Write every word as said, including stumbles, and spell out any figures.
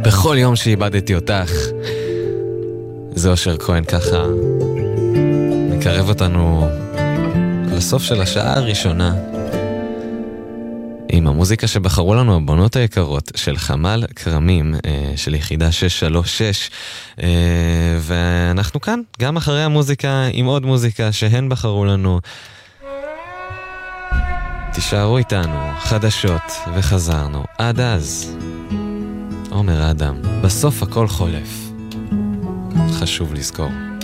בכל יום שאיבדתי אותך. זה אושר כהן ככה מקרב אותנו לסוף של השעה הראשונה עם המוזיקה שבחרו לנו הבנות היקרות של חמל קרמים של יחידה שש שלוש שש, ואנחנו כאן גם אחרי המוזיקה עם עוד מוזיקה שהן בחרו לנו. תישארו איתנו, חדשות וחזרנו. עד אז, עומר אדם, בסוף הכל חולף, חשוב לזכור.